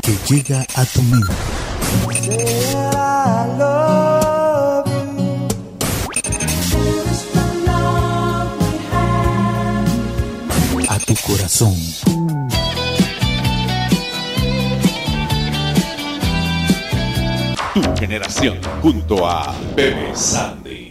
que llega a tu mente. A tu corazón. Tu generación junto a Bebe Sandy.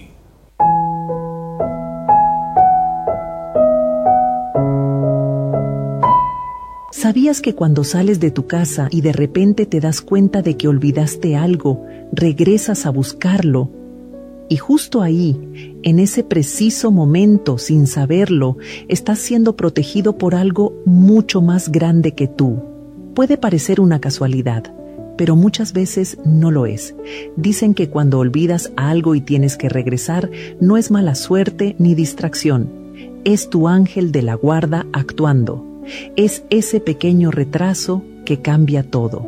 ¿Sabías que cuando sales de tu casa y de repente te das cuenta de que olvidaste algo, regresas a buscarlo? Y justo ahí, en ese preciso momento, sin saberlo, estás siendo protegido por algo mucho más grande que tú. Puede parecer una casualidad, pero muchas veces no lo es. Dicen que cuando olvidas algo y tienes que regresar, no es mala suerte ni distracción. Es tu ángel de la guarda actuando. Es ese pequeño retraso que cambia todo.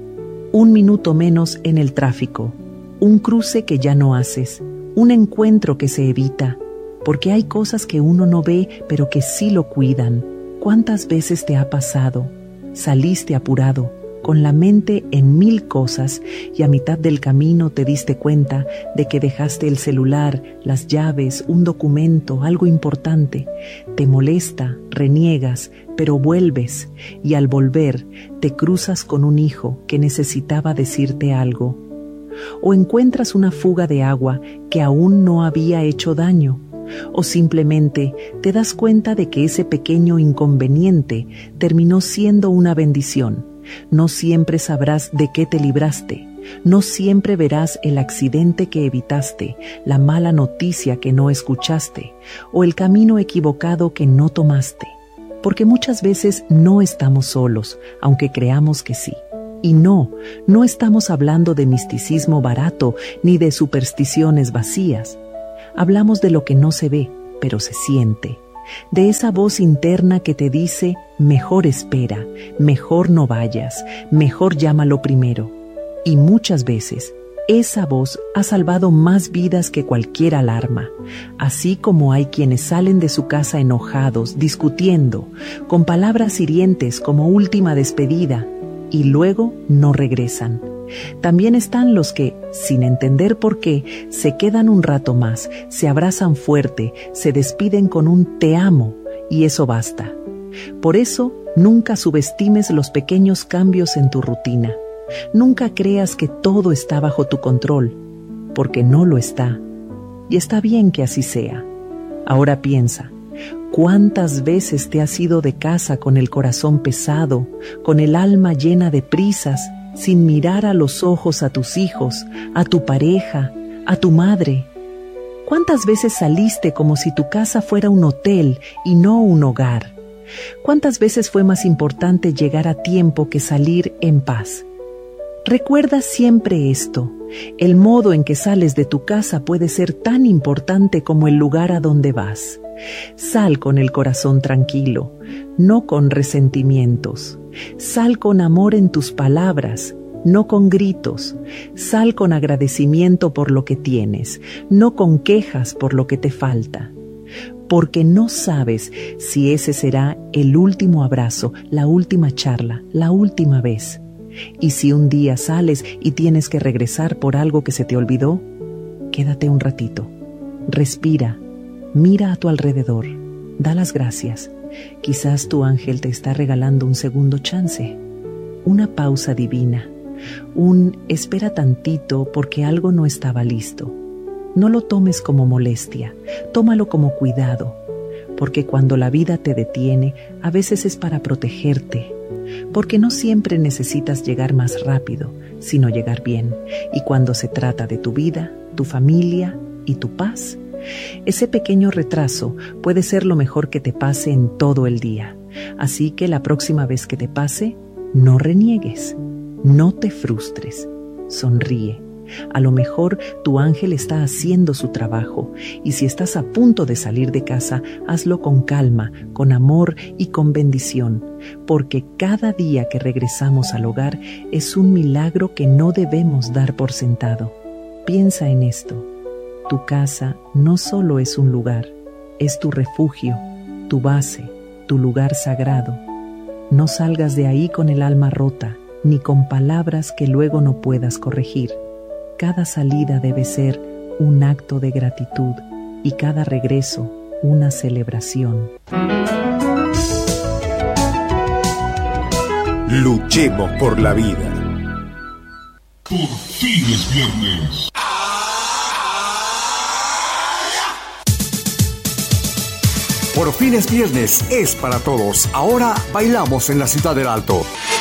1 minuto menos en el tráfico, un cruce que ya no haces, un encuentro que se evita, porque hay cosas que uno no ve, pero que sí lo cuidan. ¿Cuántas veces te ha pasado? Saliste apurado, con la mente en 1000 cosas, y a mitad del camino te diste cuenta de que dejaste el celular, las llaves, un documento, algo importante. Te molesta, reniegas, pero vuelves, y al volver te cruzas con un hijo que necesitaba decirte algo. O encuentras una fuga de agua que aún no había hecho daño. O simplemente te das cuenta de que ese pequeño inconveniente terminó siendo una bendición. No siempre sabrás de qué te libraste. No siempre verás el accidente que evitaste, la mala noticia que no escuchaste, o el camino equivocado que no tomaste. Porque muchas veces no estamos solos, aunque creamos que sí. Y no estamos hablando de misticismo barato ni de supersticiones vacías. Hablamos de lo que no se ve, pero se siente. De esa voz interna que te dice, mejor espera, mejor no vayas, mejor llámalo primero. Y muchas veces, esa voz ha salvado más vidas que cualquier alarma. Así como hay quienes salen de su casa enojados, discutiendo, con palabras hirientes como última despedida, y luego no regresan. También están los que, sin entender por qué, se quedan un rato más, se abrazan fuerte, se despiden con un te amo, y eso basta. Por eso, nunca subestimes los pequeños cambios en tu rutina. Nunca creas que todo está bajo tu control, porque no lo está. Y está bien que así sea. Ahora piensa, ¿cuántas veces te has ido de casa con el corazón pesado, con el alma llena de prisas, sin mirar a los ojos a tus hijos, a tu pareja, a tu madre? ¿Cuántas veces saliste como si tu casa fuera un hotel y no un hogar? ¿Cuántas veces fue más importante llegar a tiempo que salir en paz? Recuerda siempre esto: el modo en que sales de tu casa puede ser tan importante como el lugar a donde vas. Sal con el corazón tranquilo, no con resentimientos. Sal con amor en tus palabras, no con gritos. Sal con agradecimiento por lo que tienes, no con quejas por lo que te falta. Porque no sabes si ese será el último abrazo, la última charla, la última vez. Y si un día sales y tienes que regresar por algo que se te olvidó, quédate un ratito, respira, mira a tu alrededor, da las gracias. Quizás tu ángel te está regalando un segundo chance, una pausa divina, un espera tantito porque algo no estaba listo. No lo tomes como molestia, tómalo como cuidado, porque cuando la vida te detiene, a veces es para protegerte, porque no siempre necesitas llegar más rápido, sino llegar bien. Y cuando se trata de tu vida, tu familia y tu paz, ese pequeño retraso puede ser lo mejor que te pase en todo el día. Así que la próxima vez que te pase, no reniegues, no te frustres, sonríe. A lo mejor tu ángel está haciendo su trabajo, y si estás a punto de salir de casa, hazlo con calma, con amor y con bendición, porque cada día que regresamos al hogar es un milagro que no debemos dar por sentado. Piensa en esto: tu casa no solo es un lugar, es tu refugio, tu base, tu lugar sagrado. No salgas de ahí con el alma rota, ni con palabras que luego no puedas corregir. Cada salida debe ser un acto de gratitud y cada regreso una celebración. Luchemos por la vida. Por fin es viernes. Por fin es viernes, es para todos. Ahora bailamos en la Ciudad del Alto.